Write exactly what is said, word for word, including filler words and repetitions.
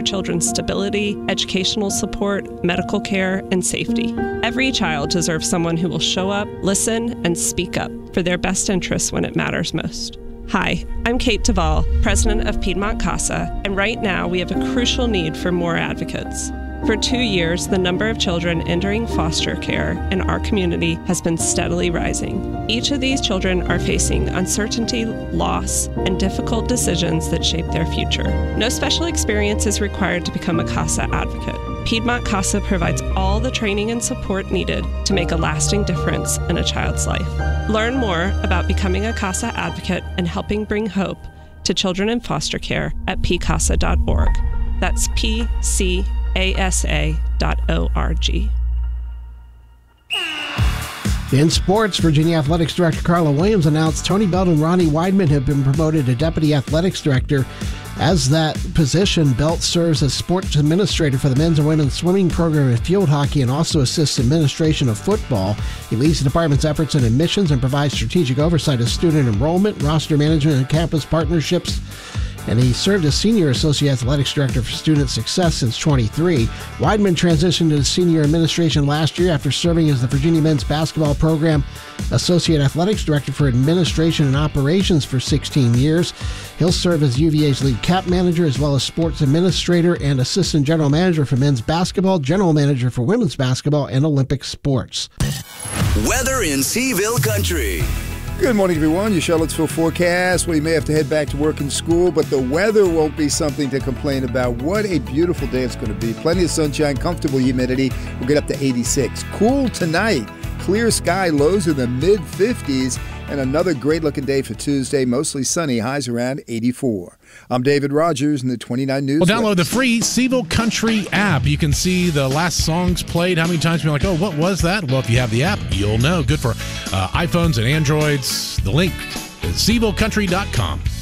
children's stability, educational support, medical care, and safety. Every child deserves someone who will show up, listen, and speak up for their best interests when it matters most. Hi, I'm Kate Duvall, president of Piedmont CASA, and right now we have a crucial need for more advocates. For two years, the number of children entering foster care in our community has been steadily rising. Each of these children are facing uncertainty, loss, and difficult decisions that shape their future. No special experience is required to become a CASA advocate. Piedmont CASA provides all the training and support needed to make a lasting difference in a child's life. Learn more about becoming a CASA advocate and helping bring hope to children in foster care at p casa dot org. That's p c a s a dot org. In sports, Virginia Athletics Director Carla Williams announced Tony Belt and Ronnie Weidman have been promoted to Deputy Athletics Director. As that position, Belt serves as sports administrator for the men's and women's swimming program and field hockey and also assists administration of football. He leads the department's efforts in admissions and provides strategic oversight of student enrollment, roster management, and campus partnerships. And he served as Senior Associate Athletics Director for Student Success since twenty-three. Weidman transitioned to Senior Administration last year after serving as the Virginia Men's Basketball Program Associate Athletics Director for Administration and Operations for sixteen years. He'll serve as U V A's lead cap manager as well as sports administrator and assistant general manager for men's basketball, general manager for women's basketball, and Olympic sports. Weather in Seaville Country. Good morning, everyone. Your Charlottesville forecast. Well, you may have to head back to work and school, but the weather won't be something to complain about. What a beautiful day it's going to be. Plenty of sunshine, comfortable humidity. We'll get up to eighty-six. Cool tonight. Clear sky, lows in the mid fifties, and another great-looking day for Tuesday. Mostly sunny, highs around eighty-four. I'm David Rogers in the twenty-nine News. Well, download the free Seaville Country app. You can see the last songs played, how many times you're like, oh, what was that? Well, if you have the app, you'll know. Good for uh, iPhones and Androids. The link is seaville country dot com.